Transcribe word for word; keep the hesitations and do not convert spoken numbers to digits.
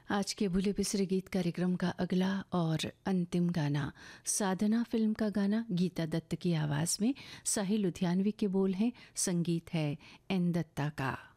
आज के भूले बिसरे गीत कार्यक्रम का अगला और अंतिम गाना साधना फिल्म का गाना गीता दत्त की आवाज़ में, साहिल लुधियानवी के बोल हैं, संगीत है एन दत्ता का।